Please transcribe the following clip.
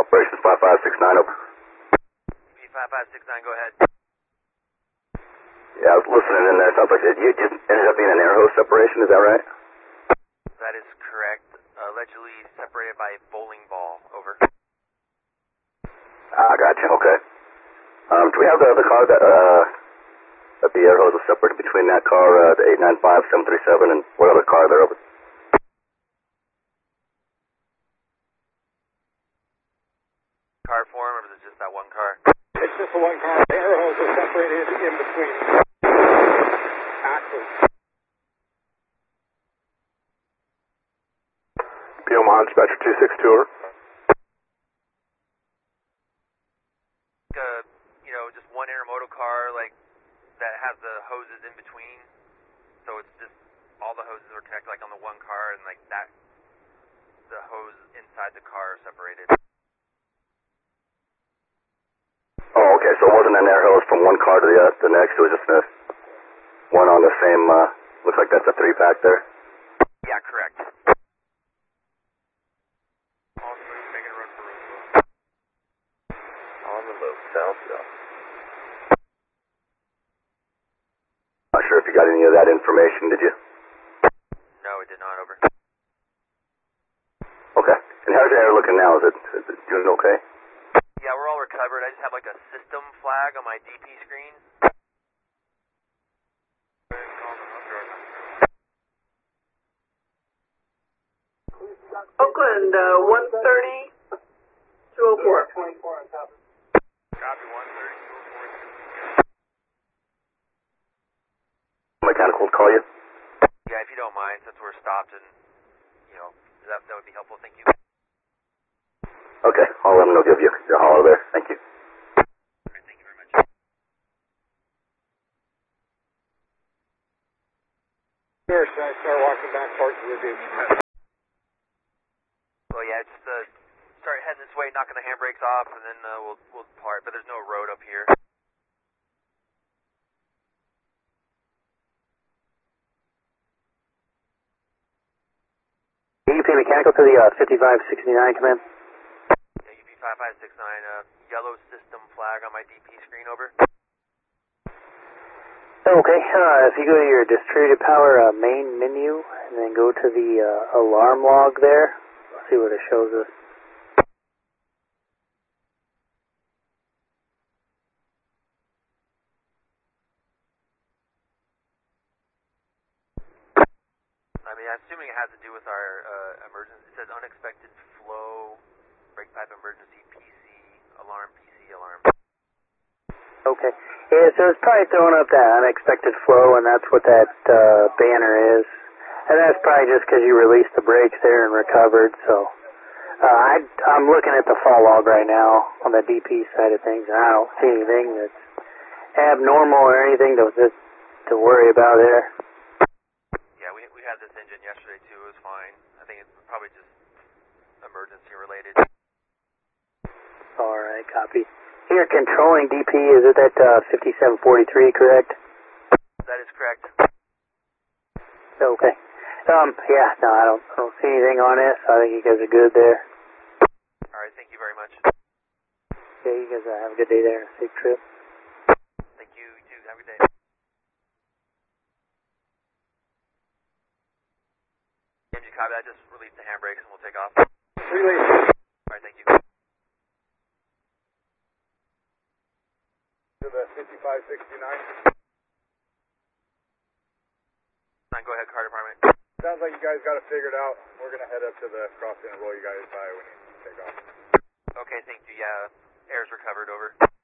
Operations 5569, over. DP5569, go ahead. Yeah, I was listening in there. Sounds like you just ended up being an air hose separation, is that right? That is correct. Allegedly separated by a bowling ball, over. Gotcha, okay. Do we have the car that the air hose was separated between that car, the 895, 737, and what other car there, over? Car form, or is it just that one car? It's just the one car. The air hose was separated in between axles. Omaha Dispatcher 262, over. Just one intermodal car, like, that has the hoses in between. So it's just, all the hoses are connected, like, on the one car, and, like, that, the hose inside the car are separated. Oh, okay, so it wasn't an air hose from one car to the next, it was just one on the same, looks like that's a 3-pack there? Yeah, correct. On the move, south. Not sure if you got any of that information, did you? No, it did not, over. Okay. And how's your air looking now? Is it doing okay? Yeah, we're all recovered. I just have, like, a system flag on my DP screen. Oakland, 130, 204. 24 on top. Copy, 130. Mechanical will call you? Yeah, if you don't mind, since we're stopped and, that would be helpful. Thank you. Okay, I'll let them know, give you a holler there. Thank you. All right, thank you very much. Sure, should I start walking back towards the beach? Well, yeah, just start heading this way, knocking the handbrakes off, and then we'll part. But there's no road up here. UP Mechanical to the 5569, command. Yeah, UP5569, yellow system flag on my DP screen, over. Okay, if you go to your distributed power main menu, and then go to the alarm log there, let's see what it shows us. I mean, I'm assuming it has to do with our emergency. It says unexpected flow, brake pipe emergency, PC alarm, PC alarm. Okay. Yeah, so it's probably throwing up that unexpected flow, and that's what that banner is. And that's probably just because you released the brakes there and recovered, so... I'm looking at the fall log right now on the DP side of things, and I don't see anything that's abnormal or anything to worry about there. Yeah, we had this engine yesterday, too. It was fine. I think it's probably just emergency related. All right, copy. Here, controlling DP, is it at 5743, correct? That is correct. Okay. Yeah, no, I don't see anything on it, so I think you guys are good there. All right, thank you very much. Yeah, you guys have a good day there. Safe trip. Thank you. You too. Have a good day. MG copy. I just released the handbrakes and we'll take off. Release. All right, thank you. To the 5569. Go ahead, car department. Sounds like you guys got it figured out. We're going to head up to the crossing and roll you guys by when you take off. Okay, thank you. Yeah, air's recovered, over.